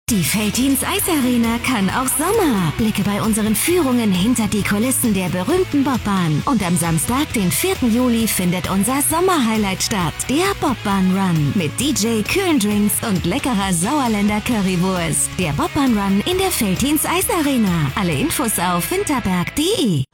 Die Veltins Eisarena kann auch Sommer. Blicke bei unseren Führungen hinter die Kulissen der berühmten Bobbahn. Und am Samstag, den 4. Juli, findet unser Sommerhighlight statt. Der Bobbahn Run. Mit DJ, kühlen Drinks und leckerer Sauerländer Currywurst. Der Bobbahn Run in der Veltins Eisarena. Alle Infos auf winterberg.de.